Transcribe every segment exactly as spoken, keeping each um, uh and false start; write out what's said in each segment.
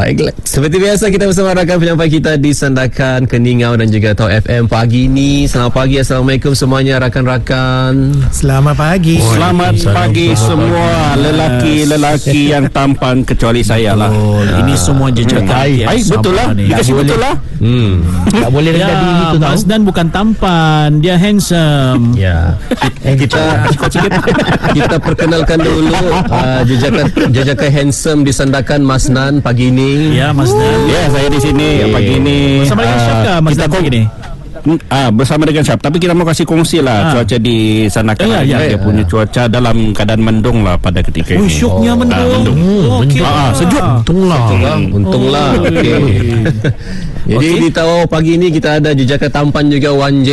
Baiklah, seperti biasa kita bersama rakan penyampai kita di Sandakan, Keningau dan juga Tau F M pagi ini. Selamat pagi, Assalamualaikum semuanya rakan-rakan. Selamat pagi. Oh, Selamat pagi semua lelaki-lelaki yang tampan kecuali saya lah. Oh, ah. Ini semua jejak Hai, hai betul lah. Dikasih betul lah. Hmm. Tak boleh rendah diri tu tau. Mas Dan bukan tampan, dia handsome. Ya. Eh, kita kita perkenalkan dulu uh, jejak jejak handsome di Sandakan Mas Nan pagi ini. Ya, Mas Dan. Ya, saya di sini Okay. pagi ini. Bersama dengan ah, siapa Mas kita Dan kong- pagi ni? Ah, bersama dengan Syaf. Tapi kita mau kasih kongsi lah Ah. cuaca di Sandakan. Ya, ya, Dia ya. punya cuaca dalam keadaan mendung lah pada ketika Oh, ini. syoknya Ah, mendung. mendung. Oh, okey. Ah, sejuk. Untunglah. Untunglah, untunglah. Oh. Okey. Jadi Okey. di Tawau pagi ini kita ada jejak tampan juga Wan J.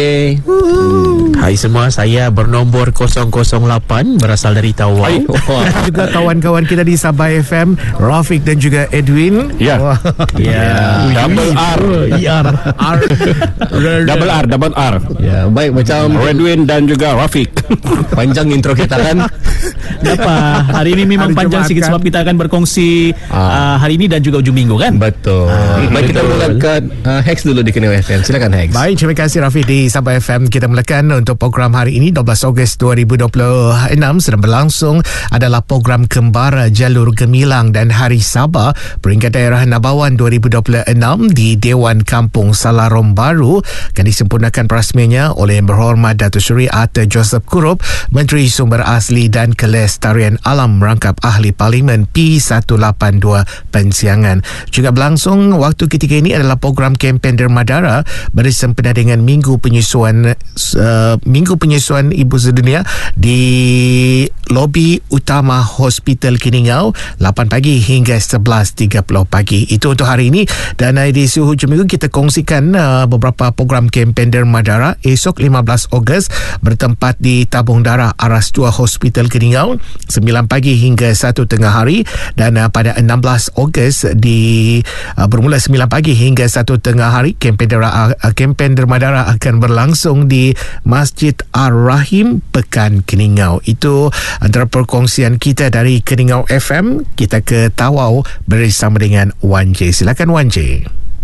Hai semua, saya bernombor kosong kosong lapan berasal dari Tawau. Hai. Wah. Juga kawan-kawan kita di Sabah F M, Rafiq dan juga Edwin. Ya. Wah. Ya. Double R. R. R. Double R, double R. Ya, baik macam Redwin dan juga Rafiq. panjang intro kita kan. Apa? Hari ini memang Hari panjang Jumaat sikit kan? sebab kita akan berkongsi Ah. uh, hari ini dan juga ujung minggu kan? Betul. Baik, kita mulakan uh, Hex dulu di Keningau F M. Silakan Hex. Baik, terima kasih Rafiq di Sabah F M. Kita mulakan untuk program hari ini dua belas Ogos dua ribu dua puluh enam sedang berlangsung adalah program Kembara Jalur Gemilang dan Hari Sabah Peringkat Daerah Nabawan dua ribu dua puluh enam di Dewan Kampung Salarom Baru akan disempurnakan perasmiannya oleh Yang Berhormat Datuk Seri Arthur Joseph Kurup, Menteri Sumber Asli dan Kelestarian Alam Rangkap Ahli Parlimen P seratus lapan puluh dua Pensiangan. Juga berlangsung waktu ketika ini adalah program kempen Dermadara bersempena dengan Minggu Penyusuan uh, Minggu Penyusuan Ibu Sedunia di lobi utama Hospital Keningau lapan pagi hingga sebelas tiga puluh pagi. Itu untuk hari ini, dan uh, di hujung minggu kita kongsikan uh, beberapa program kempen Dermadara. Esok lima belas Ogos bertempat di Tabung Darah Aras dua Hospital Keningau sembilan pagi hingga satu tengah hari, dan uh, pada enam belas Ogos di uh, bermula sembilan pagi hingga satu tengah hari kempen Dermadara, uh, kempen Dermadara akan berlangsung di Masjid Ar-Rahim Pekan Keningau. Itu antara perkongsian kita dari Keningau F M. Kita ke Tawau bersama dengan Wan J. Silakan Wan J.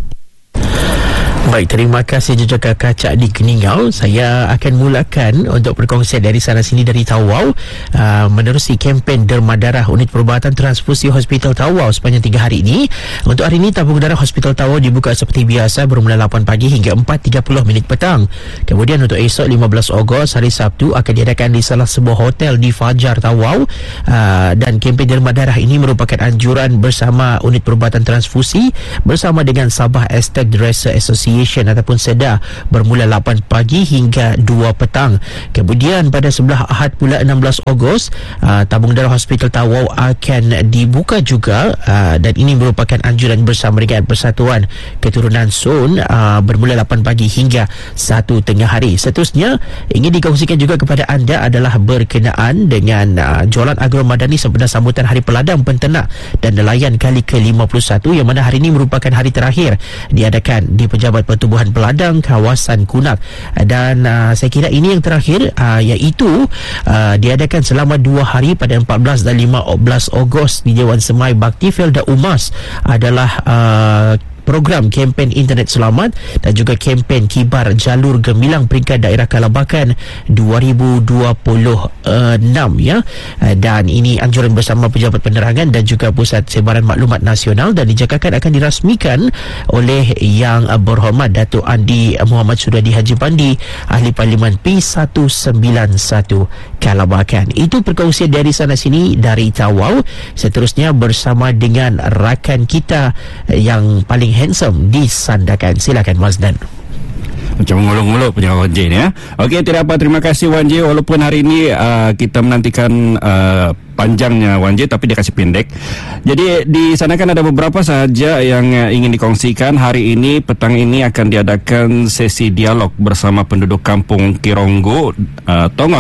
Baik, terima kasih jejak kacak di Keningau. Saya akan mulakan untuk perkongsian dari sana sini dari Tawau uh, menerusi kempen Derma Darah Unit Perubatan Transfusi Hospital Tawau sepanjang tiga hari ini. Untuk hari ini tabung darah Hospital Tawau dibuka seperti biasa bermula lapan pagi hingga empat tiga puluh minit petang. Kemudian untuk esok lima belas Ogos hari Sabtu akan diadakan di salah sebuah hotel di Fajar Tawau, uh, dan kempen Derma Darah ini merupakan anjuran bersama Unit Perubatan Transfusi bersama dengan Sabah Estate Dresser Association ataupun SEDA bermula lapan pagi hingga dua petang. Kemudian pada sebelah Ahad pula enam belas Ogos uh, tabung darah Hospital Tawau akan dibuka juga, uh, dan ini merupakan anjuran bersama dengan Persatuan Keturunan Sun uh, bermula lapan pagi hingga satu tengah hari. Seterusnya ingin dikongsikan juga kepada anda adalah berkenaan dengan uh, jualan agromadani sempena sambutan Hari Peladang Penternak dan Nelayan kali ke lima puluh satu, yang mana hari ini merupakan hari terakhir diadakan di Pejabat Pertubuhan Peladang kawasan Kunak, dan uh, saya kira ini yang terakhir, uh, iaitu uh, diadakan selama dua hari pada empat belas dan lima belas Ogos di Dewan Semai Bakti Felda Umas adalah uh, program kempen Internet Selamat dan juga kempen Kibar Jalur Gemilang Peringkat Daerah Kalabakan dua ribu dua puluh enam, ya. Dan ini anjuran bersama Pejabat Penerangan dan juga Pusat Sebaran Maklumat Nasional, dan dijangkakan akan dirasmikan oleh Yang Berhormat Datuk Andi Muhammad Sudadi Haji Pandi, Ahli Parlimen P seratus sembilan puluh satu Kalabakan. Itu perkongsian dari sana sini dari Tawau. Seterusnya bersama dengan rakan kita yang paling handsome di Sandakan. Silakan Mas Dan. Macam ngulung-ngulung punya Wan J ni, ya. Okey, tidak apa, terima kasih Wan J. Walaupun hari ini uh, kita menantikan uh, panjangnya Wan J, tapi dia kasih pendek. Jadi di sana kan ada beberapa sahaja yang uh, ingin dikongsikan. Hari ini, petang ini akan diadakan sesi dialog bersama penduduk kampung Kironggo, uh, Tongot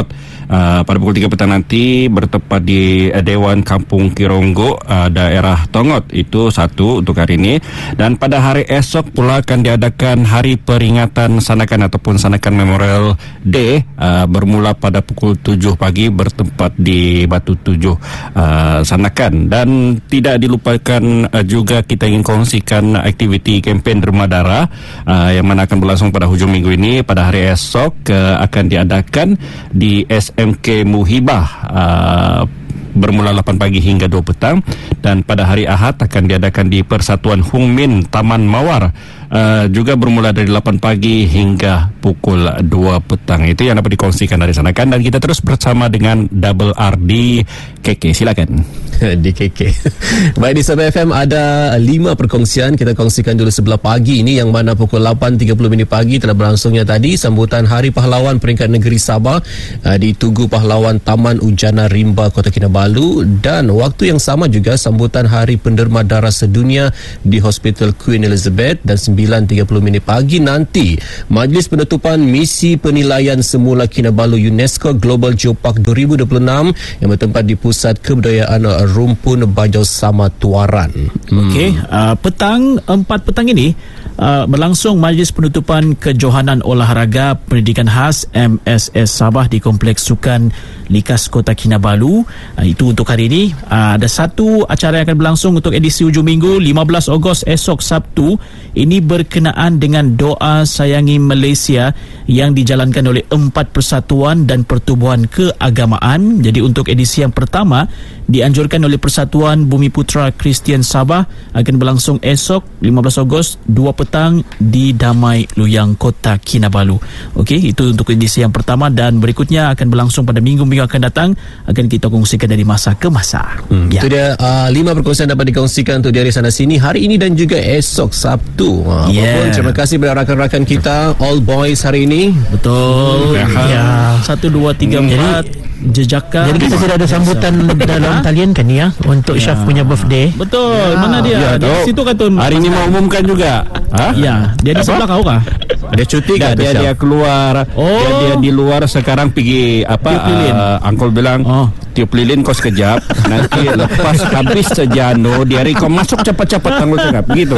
uh, pada pukul tiga petang nanti bertepat di uh, Dewan Kampung Kironggo, uh, daerah Tongot. Itu satu untuk hari ini. Dan pada hari esok pula akan diadakan hari peringatan Sanakan ataupun Sanakan Memorial Day, uh, bermula pada pukul tujuh pagi bertempat di Batu Tujuh uh, Sanakan. Dan tidak dilupakan uh, juga kita ingin kongsikan aktiviti kempen Derma Darah uh, yang mana akan berlangsung pada hujung minggu ini. Pada hari esok uh, akan diadakan di S M K Muhibah, uh, bermula lapan pagi hingga dua petang. Dan pada hari Ahad akan diadakan di Persatuan Hung Min Taman Mawar, uh, juga bermula dari lapan pagi hingga pukul dua petang. Itu yang dapat dikongsikan dari Sanakan. Dan kita terus bersama dengan Double R di K K. Silakan. Di K K. Baik, di Sabah F M ada lima perkongsian. Kita kongsikan dulu sebelah pagi ini, yang mana pukul lapan tiga puluh minit pagi telah berlangsungnya tadi sambutan Hari Pahlawan peringkat negeri Sabah uh, di Tugu Pahlawan Taman Ujana Rimba, Kota Kinabalu. Dan waktu yang sama juga sambutan Hari Penderma Darah Sedunia di Hospital Queen Elizabeth. Dan sembilan tiga puluh minit pagi nanti majlis penutupan misi penilaian semula Kinabalu UNESCO Global Geopark dua ribu dua puluh enam yang bertempat di Pusat Kebudayaan Rumpun Bajau Sama Tuaran. Hmm. Okey, uh, petang empat petang ini uh, berlangsung majlis penutupan kejohanan olahraga pendidikan khas M S S Sabah di Kompleks Sukan Likas Kota Kinabalu. Uh, itu untuk hari ini. Uh, ada satu acara yang akan berlangsung untuk edisi hujung minggu lima belas Ogos esok Sabtu. Ini berkenaan dengan doa sayangi Malaysia yang dijalankan oleh empat persatuan dan pertubuhan keagamaan. Jadi untuk edisi yang pertama dianjurkan oleh Persatuan Bumi Putra Kristian Sabah, akan berlangsung esok lima belas Ogos dua petang di Damai Luyang, Kota Kinabalu. Okey, itu untuk edisi yang pertama. Dan berikutnya akan berlangsung pada minggu-minggu akan datang, akan kita kongsikan dari masa ke masa. Hmm, ya. Itu dia uh, lima perkongsian dapat dikongsikan untuk dari sana sini hari ini dan juga esok Sabtu. Uh, yeah. Apapun, terima kasih kepada rakan-rakan kita All Boys hari ini. Betul. Ya. Satu, dua, tiga, empat. Jejaka. Jadi kita sudah ada sambutan dalam talian kan ya untuk ya. Syaf punya birthday. Betul. Ya. Mana dia? Ya, Di situ kan tu. Hari ini mau umumkan juga. Ha? Ya, dia di Apa? sebelah kau kah? Dia cuti Dia, kan? dia, dia keluar. Oh. Dia, dia di luar sekarang pergi apa? Tiup lilin. Uh, Uncle bilang, Oh. tiup lilin kau sekejap. Nanti lepas habis sejano, dia hari kau masuk cepat-cepat Uncle cakap. Begitu.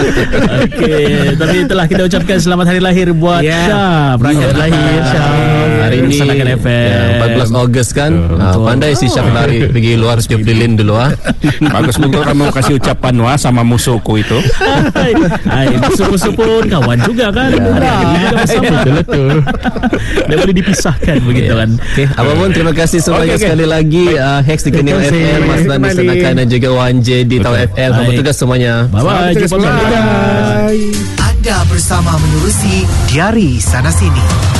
Okey, tapi itulah kita ucapkan selamat hari lahir buat Ya. Syaf. Selamat lahir, Syaf. Hari ini Sanakan F M. ya, empat belas Ogos kan. Uh, pandai si Syaf lari pergi luar tiup lilin dulu ah. Bagus betul kamu kasih ucapan wah sama musuhku itu. Hai, musuh-musuh pun kawan juga kan. Hari ini juga bersama. Betul-betul. Dia boleh dipisahkan begitu kan. Okey, apapun terima kasih semuanya Okey, okey. sekali lagi uh, Hex di Kening F M, Mas Dan di Sanakan dan juga Wan J di Tau F M. Selamat Baik. tugas semuanya. Bye-bye. Jumpa lagi. Anda bersama menerusi Diari Sana Sini.